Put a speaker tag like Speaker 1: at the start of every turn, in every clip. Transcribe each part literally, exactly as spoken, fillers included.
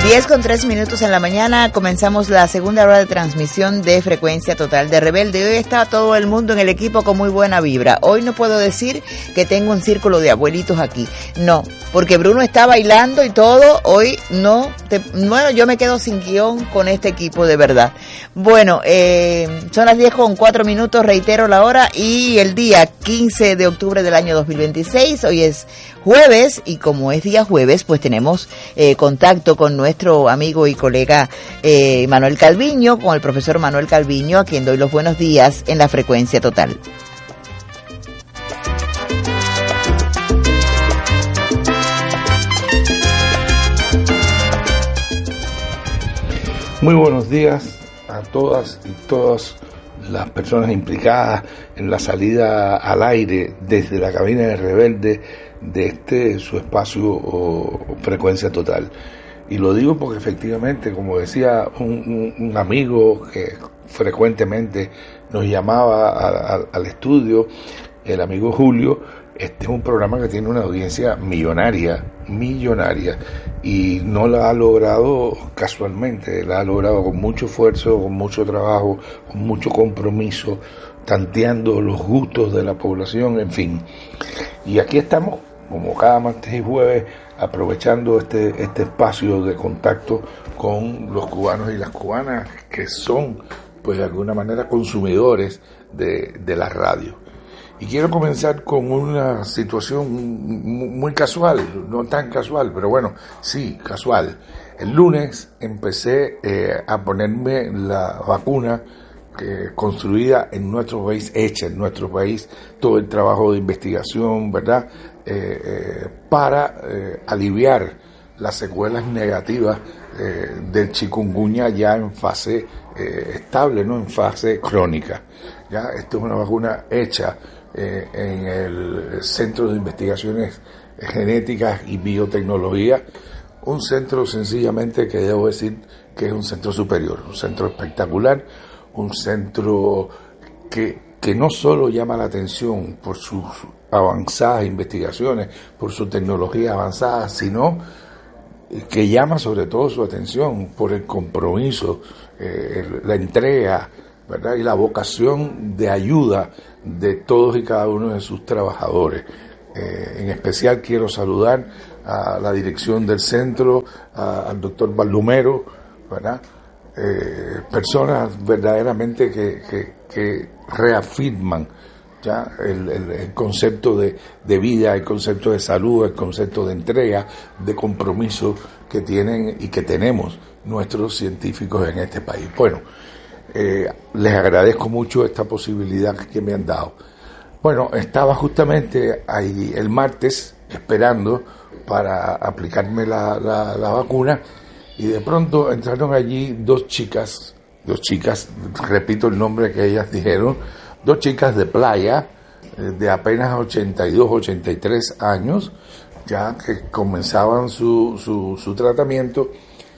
Speaker 1: diez con tres minutos en la mañana, comenzamos la segunda hora de transmisión de Frecuencia Total de Rebelde. Hoy está todo el mundo en el equipo con muy buena vibra. Hoy no puedo decir que tengo un círculo de abuelitos aquí, no, porque Bruno está bailando y todo. Hoy no, te, bueno, yo me quedo sin guión con este equipo de verdad. Bueno, eh, son las diez con cuatro minutos, reitero la hora y el día quince de octubre del año dos mil veintiséis. Hoy es jueves y como es día jueves, pues tenemos eh, contacto con nuestro amigo y colega eh, Manuel Calviño, con el profesor Manuel Calviño, a quien doy los buenos días en la Frecuencia Total.
Speaker 2: Muy buenos días a todas y todas las personas implicadas en la salida al aire desde la cabina de Rebelde de este su espacio o, o Frecuencia Total. Y lo digo porque efectivamente, como decía un, un, un amigo que frecuentemente nos llamaba a, a, al estudio, el amigo Julio, este es un programa que tiene una audiencia millonaria, millonaria, y no la ha logrado casualmente, la ha logrado con mucho esfuerzo, con mucho trabajo, con mucho compromiso, tanteando los gustos de la población, en fin. Y aquí estamos, como cada martes y jueves, aprovechando este, este espacio de contacto con los cubanos y las cubanas que son, pues de alguna manera, consumidores de, de la radio. Y quiero comenzar con una situación muy casual, no tan casual, pero bueno, sí, casual. El lunes empecé eh, a ponerme la vacuna eh, construida en nuestro país, hecha en nuestro país, todo el trabajo de investigación, ¿verdad?, eh, eh, para eh, aliviar las secuelas negativas eh, del chikungunya ya en fase eh, estable, no en fase crónica. Ya, esto es una vacuna hecha Eh, en el Centro de Investigaciones Genéticas y Biotecnología, un centro sencillamente que debo decir que es un centro superior, un centro espectacular, un centro que, que no solo llama la atención por sus avanzadas investigaciones, por su tecnología avanzada, sino que llama sobre todo su atención por el compromiso, eh, la entrega, ¿verdad?, y la vocación de ayuda de todos y cada uno de sus trabajadores. Eh, en especial quiero saludar a la dirección del centro, a, al doctor Baldomero, ¿verdad?, eh, personas verdaderamente que, que, que reafirman ya el, el, el concepto de, de vida, el concepto de salud, el concepto de entrega, de compromiso que tienen y que tenemos nuestros científicos en este país. Bueno, Eh, les agradezco mucho esta posibilidad que me han dado. Bueno, estaba justamente ahí el martes esperando para aplicarme la, la, la vacuna y de pronto entraron allí dos chicas, dos chicas, repito el nombre que ellas dijeron, dos chicas de playa de apenas ochenta y dos, ochenta y tres años, ya que comenzaban su, su, su tratamiento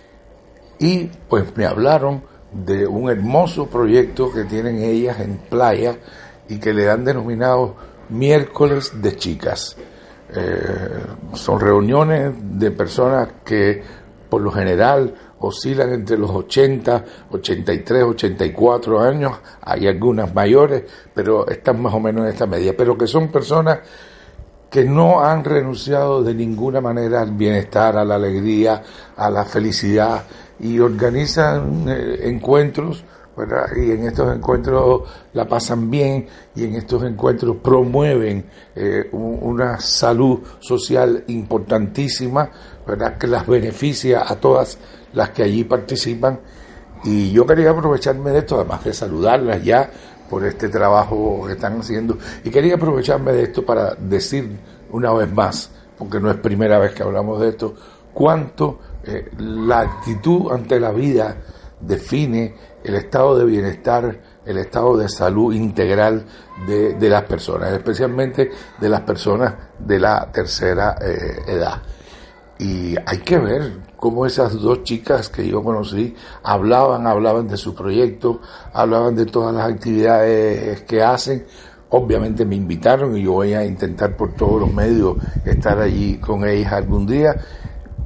Speaker 2: y pues me hablaron de un hermoso proyecto que tienen ellas en playa y que le han denominado miércoles de chicas. Eh, son reuniones de personas que por lo general oscilan entre los ochenta, ochenta y tres, ochenta y cuatro años, hay algunas mayores, pero están más o menos en esta media, pero que son personas que no han renunciado de ninguna manera al bienestar, a la alegría, a la felicidad, y organizan eh, encuentros, ¿verdad?, y en estos encuentros la pasan bien, y en estos encuentros promueven eh, un, una salud social importantísima, ¿verdad?, que las beneficia a todas las que allí participan. Y yo quería aprovecharme de esto, además de saludarlas ya por este trabajo que están haciendo, y quería aprovecharme de esto para decir una vez más, porque no es primera vez que hablamos de esto, cuánto eh, la actitud ante la vida define el estado de bienestar, el estado de salud integral de, de las personas, especialmente de las personas de la tercera eh, edad. Y hay que ver cómo esas dos chicas que yo conocí hablaban, hablaban de su proyecto, hablaban de todas las actividades que hacen. Obviamente me invitaron y yo voy a intentar por todos los medios estar allí con ellas algún día.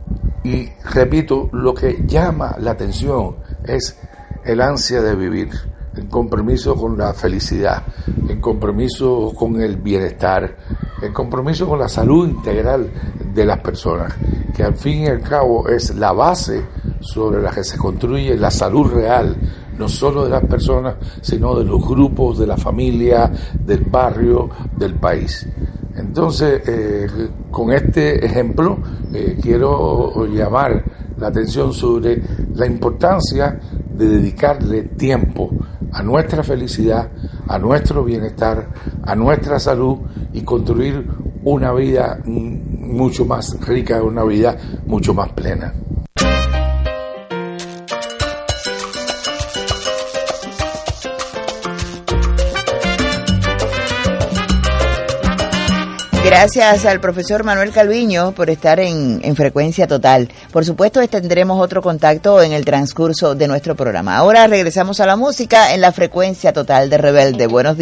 Speaker 2: Y repito, lo que llama la atención es el ansia de vivir, el compromiso con la felicidad, el compromiso con el bienestar, el compromiso con la salud integral de las personas, que al fin y al cabo es la base sobre la que se construye la salud real, no solo de las personas, sino de los grupos, de la familia, del barrio, del país. Entonces, eh, con este ejemplo, eh, quiero llamar la atención sobre la importancia de dedicarle tiempo a nuestra felicidad, a nuestro bienestar, a nuestra salud y construir una vida mucho más rica, una vida mucho más plena.
Speaker 1: Gracias al profesor Manuel Calviño por estar en, en Frecuencia Total. Por supuesto, tendremos otro contacto en el transcurso de nuestro programa. Ahora regresamos a la música en la Frecuencia Total de Rebelde. Buenos días.